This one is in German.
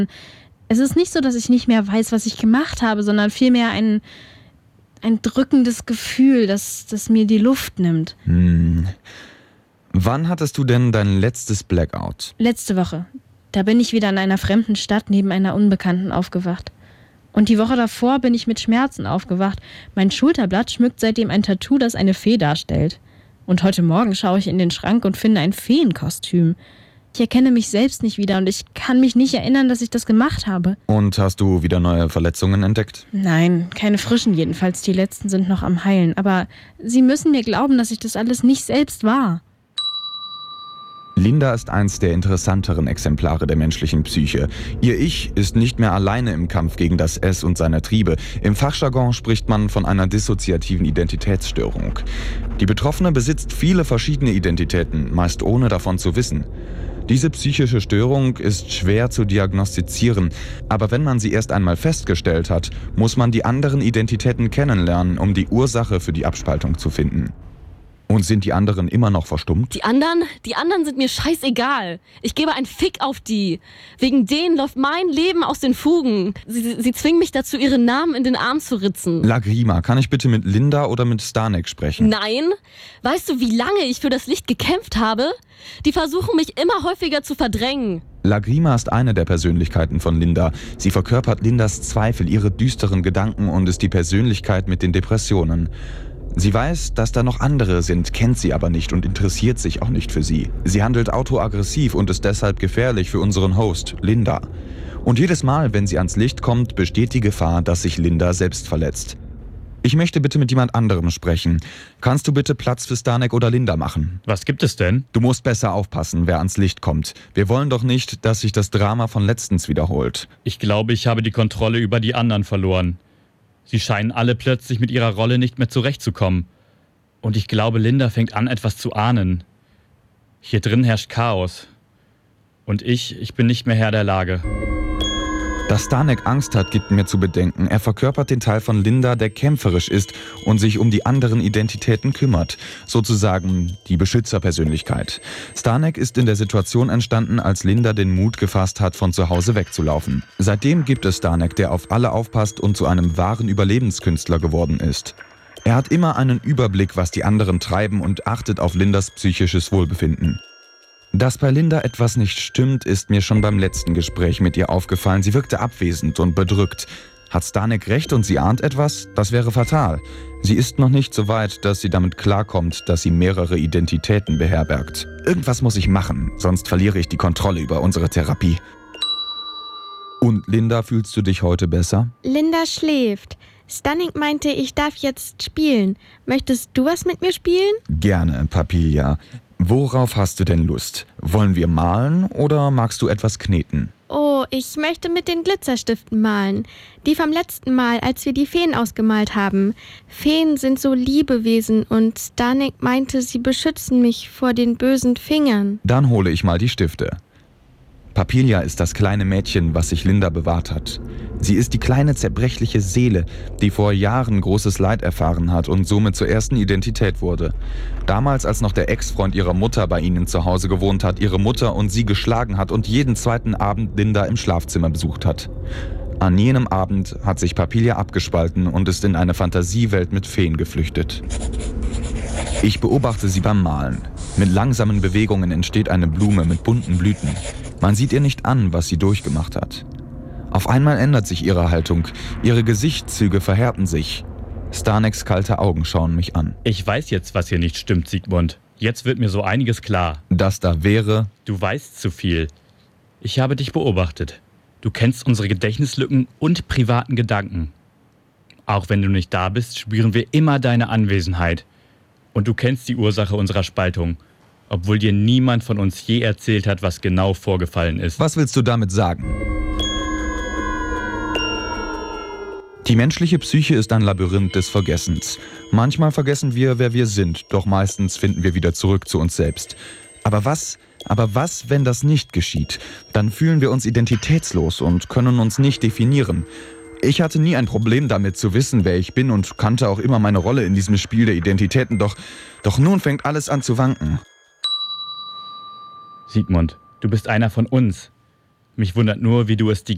Es ist nicht so, dass ich nicht mehr weiß, was ich gemacht habe, sondern vielmehr ein drückendes Gefühl, das mir die Luft nimmt. Wann hattest du denn dein letztes Blackout? Letzte Woche. Da bin ich wieder in einer fremden Stadt neben einer Unbekannten aufgewacht. Und die Woche davor bin ich mit Schmerzen aufgewacht. Mein Schulterblatt schmückt seitdem ein Tattoo, das eine Fee darstellt. Und heute Morgen schaue ich in den Schrank und finde ein Feenkostüm. Ich erkenne mich selbst nicht wieder und ich kann mich nicht erinnern, dass ich das gemacht habe. Und hast du wieder neue Verletzungen entdeckt? Nein, keine frischen jedenfalls. Die letzten sind noch am Heilen. Aber Sie müssen mir glauben, dass ich das alles nicht selbst war. Linda ist eins der interessanteren Exemplare der menschlichen Psyche. Ihr Ich ist nicht mehr alleine im Kampf gegen das Es und seine Triebe. Im Fachjargon spricht man von einer dissoziativen Identitätsstörung. Die Betroffene besitzt viele verschiedene Identitäten, meist ohne davon zu wissen. Diese psychische Störung ist schwer zu diagnostizieren, aber wenn man sie erst einmal festgestellt hat, muss man die anderen Identitäten kennenlernen, um die Ursache für die Abspaltung zu finden. Und sind die anderen immer noch verstummt? Die anderen sind mir scheißegal. Ich gebe einen Fick auf die. Wegen denen läuft mein Leben aus den Fugen. Sie zwingen mich dazu, ihre Namen in den Arm zu ritzen. Lagrima, kann ich bitte mit Linda oder mit Stanek sprechen? Nein. Weißt du, wie lange ich für das Licht gekämpft habe? Die versuchen mich immer häufiger zu verdrängen. Lagrima ist eine der Persönlichkeiten von Linda. Sie verkörpert Lindas Zweifel, ihre düsteren Gedanken und ist die Persönlichkeit mit den Depressionen. Sie weiß, dass da noch andere sind, kennt sie aber nicht und interessiert sich auch nicht für sie. Sie handelt autoaggressiv und ist deshalb gefährlich für unseren Host, Linda. Und jedes Mal, wenn sie ans Licht kommt, besteht die Gefahr, dass sich Linda selbst verletzt. Ich möchte bitte mit jemand anderem sprechen. Kannst du bitte Platz für Stanek oder Linda machen? Was gibt es denn? Du musst besser aufpassen, wer ans Licht kommt. Wir wollen doch nicht, dass sich das Drama von letztens wiederholt. Ich glaube, ich habe die Kontrolle über die anderen verloren. Sie scheinen alle plötzlich mit ihrer Rolle nicht mehr zurechtzukommen. Und ich glaube, Linda fängt an, etwas zu ahnen. Hier drin herrscht Chaos. Und ich bin nicht mehr Herr der Lage. Dass Stanek Angst hat, gibt mir zu bedenken. Er verkörpert den Teil von Linda, der kämpferisch ist und sich um die anderen Identitäten kümmert. Sozusagen die Beschützerpersönlichkeit. Stanek ist in der Situation entstanden, als Linda den Mut gefasst hat, von zu Hause wegzulaufen. Seitdem gibt es Stanek, der auf alle aufpasst und zu einem wahren Überlebenskünstler geworden ist. Er hat immer einen Überblick, was die anderen treiben und achtet auf Lindas psychisches Wohlbefinden. Dass bei Linda etwas nicht stimmt, ist mir schon beim letzten Gespräch mit ihr aufgefallen. Sie wirkte abwesend und bedrückt. Hat Stanek recht und sie ahnt etwas? Das wäre fatal. Sie ist noch nicht so weit, dass sie damit klarkommt, dass sie mehrere Identitäten beherbergt. Irgendwas muss ich machen, sonst verliere ich die Kontrolle über unsere Therapie. Und Linda, fühlst du dich heute besser? Linda schläft. Stanek meinte, ich darf jetzt spielen. Möchtest du was mit mir spielen? Gerne, Papilla. Worauf hast du denn Lust? Wollen wir malen oder magst du etwas kneten? Oh, ich möchte mit den Glitzerstiften malen. Die vom letzten Mal, als wir die Feen ausgemalt haben. Feen sind so Liebewesen und Stanek meinte, sie beschützen mich vor den bösen Fingern. Dann hole ich mal die Stifte. Papilla ist das kleine Mädchen, was sich Linda bewahrt hat. Sie ist die kleine zerbrechliche Seele, die vor Jahren großes Leid erfahren hat und somit zur ersten Identität wurde. Damals, als noch der Ex-Freund ihrer Mutter bei ihnen zu Hause gewohnt hat, ihre Mutter und sie geschlagen hat und jeden zweiten Abend Linda im Schlafzimmer besucht hat. An jenem Abend hat sich Papilla abgespalten und ist in eine Fantasiewelt mit Feen geflüchtet. Ich beobachte sie beim Malen. Mit langsamen Bewegungen entsteht eine Blume mit bunten Blüten. Man sieht ihr nicht an, was sie durchgemacht hat. Auf einmal ändert sich ihre Haltung. Ihre Gesichtszüge verhärten sich. Staneks kalte Augen schauen mich an. Ich weiß jetzt, was hier nicht stimmt, Sigmund. Jetzt wird mir so einiges klar. Das da wäre... Du weißt zu viel. Ich habe dich beobachtet. Du kennst unsere Gedächtnislücken und privaten Gedanken. Auch wenn du nicht da bist, spüren wir immer deine Anwesenheit. Und du kennst die Ursache unserer Spaltung, obwohl dir niemand von uns je erzählt hat, was genau vorgefallen ist. Was willst du damit sagen? Die menschliche Psyche ist ein Labyrinth des Vergessens. Manchmal vergessen wir, wer wir sind, doch meistens finden wir wieder zurück zu uns selbst. Aber was, wenn das nicht geschieht? Dann fühlen wir uns identitätslos und können uns nicht definieren. Ich hatte nie ein Problem damit zu wissen, wer ich bin und kannte auch immer meine Rolle in diesem Spiel der Identitäten, doch nun fängt alles an zu wanken. Sigmund, du bist einer von uns. Mich wundert nur, wie du es die